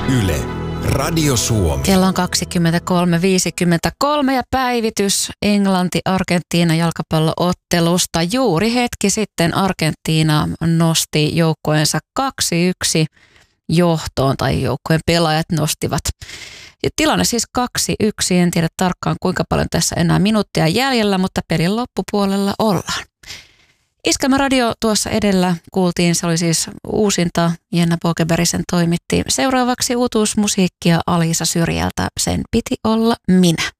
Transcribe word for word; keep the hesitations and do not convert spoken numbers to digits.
Yle, Radio Suomi. Kello on kaksikymmentäkolme viisikymmentäkolme ja päivitys Englanti-Argentiina jalkapalloottelusta. Juuri hetki sitten Argentiina nosti joukkueensa kaksi yksi johtoon, tai joukkueen pelaajat nostivat. Ja tilanne siis kaksi yksi, en tiedä tarkkaan kuinka paljon tässä enää minuuttia jäljellä, mutta pelin loppupuolella ollaan. Iskelmä radio tuossa edellä kuultiin, se oli siis uusinta, Jenna Bokeberisen toimitti. Seuraavaksi uutuusmusiikkia Alisa Syrjältä, sen piti olla minä.